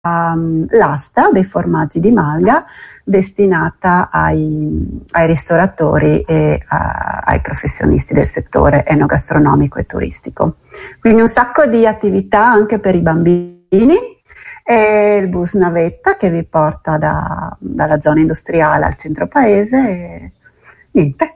l'asta dei formaggi di Malga destinata ai ristoratori e ai professionisti del settore enogastronomico e turistico. Quindi un sacco di attività anche per i bambini e il bus navetta che vi porta dalla zona industriale al centro paese e niente.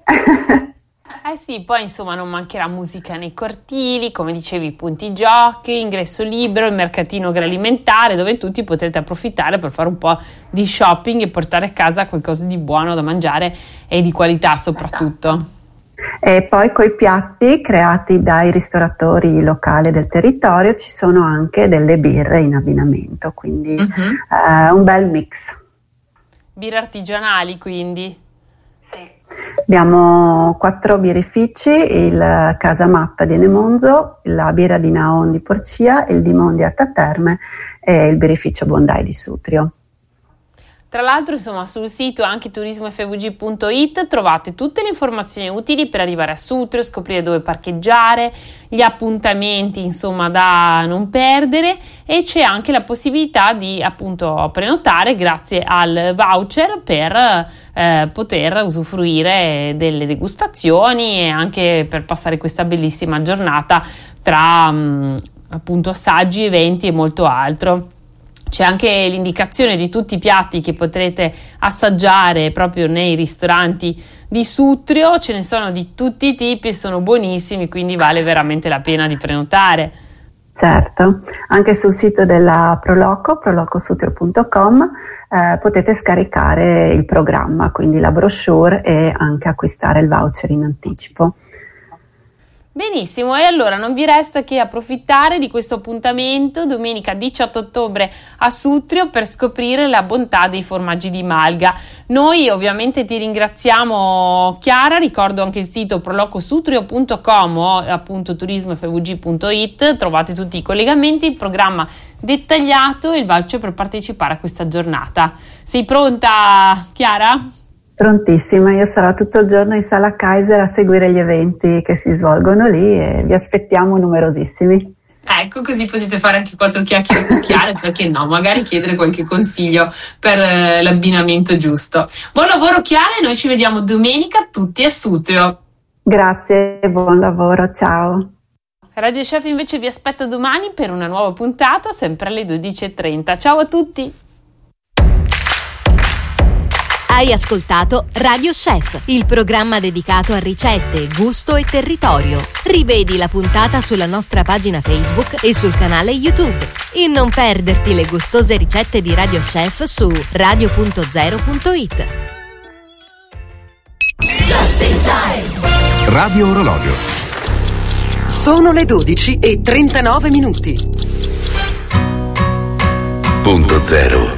Eh sì, poi insomma non mancherà musica nei cortili, come dicevi, punti giochi, ingresso libero, il mercatino agroalimentare dove tutti potrete approfittare per fare un po' di shopping e portare a casa qualcosa di buono da mangiare e di qualità soprattutto. E poi coi piatti creati dai ristoratori locali del territorio ci sono anche delle birre in abbinamento, quindi un bel mix. Birre artigianali quindi? Sì. Abbiamo 4 birrifici, il Casamatta di Enemonzo, la birra di Naon di Porcia, il Dimon di Attaterme e il birrificio Bondai di Sutrio. Tra l'altro, insomma, sul sito anche turismofvg.it trovate tutte le informazioni utili per arrivare a Sutrio, scoprire dove parcheggiare, gli appuntamenti, insomma, da non perdere, e c'è anche la possibilità di appunto prenotare grazie al voucher per poter usufruire delle degustazioni e anche per passare questa bellissima giornata tra appunto assaggi, eventi e molto altro. C'è anche l'indicazione di tutti i piatti che potrete assaggiare proprio nei ristoranti di Sutrio, ce ne sono di tutti i tipi e sono buonissimi, quindi vale veramente la pena di prenotare. Certo, anche sul sito della prolocosutrio.com potete scaricare il programma, quindi la brochure, e anche acquistare il voucher in anticipo. Benissimo, e allora non vi resta che approfittare di questo appuntamento domenica 18 ottobre a Sutrio per scoprire la bontà dei formaggi di Malga. Noi ovviamente ti ringraziamo, Chiara, ricordo anche il sito prolocosutrio.com o appunto turismofvg.it, trovate tutti i collegamenti, il programma dettagliato e il voucher per partecipare a questa giornata. Sei pronta, Chiara? Prontissima, io sarò tutto il giorno in Sala Kaiser a seguire gli eventi che si svolgono lì e vi aspettiamo numerosissimi. Ecco, così potete fare anche 4 chiacchiere con Chiara, perché no, magari chiedere qualche consiglio per l'abbinamento giusto. Buon lavoro, Chiara, e noi ci vediamo domenica tutti a Sutrio. Grazie, buon lavoro, ciao. Radio Chef invece vi aspetta domani per una nuova puntata, sempre alle 12:30. Ciao a tutti! Hai ascoltato Radio Chef, il programma dedicato a ricette, gusto e territorio. Rivedi la puntata sulla nostra pagina Facebook e sul canale YouTube. E non perderti le gustose ricette di Radio Chef su radio.0.it. Just in time. Radio Orologio. Sono le 12:39. Punto zero.